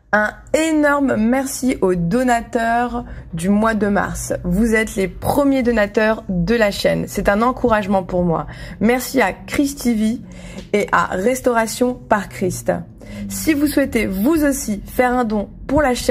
Un énorme merci aux donateurs du mois de mars. Vous êtes les premiers donateurs de la chaîne. C'est un encouragement pour moi. Merci à Christ TV et à Restauration par Christ. Si vous souhaitez vous aussi faire un don pour la chaîne,